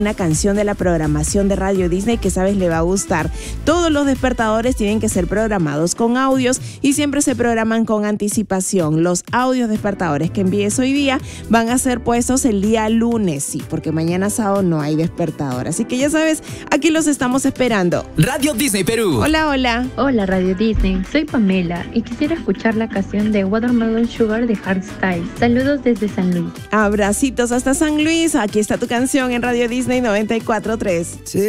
una canción de la programación de Radio Disney que sabes le va a gustar. Todos los despertadores tienen que ser programados con audios y siempre se programan con anticipación. Los audios despertadores que envíes hoy día van a ser puestos el día lunes, sí, porque mañana sábado no hay despertador. Así que ya sabes, aquí los estamos esperando. Radio Disney Perú. Hola, hola. Hola Radio Disney, soy Pamela y quisiera escuchar la canción de Watermelon Sugar de Hardstyle. Saludos desde San Luis. Abracitos hasta San Luis. Aquí está tu canción en Radio Disney 94.3.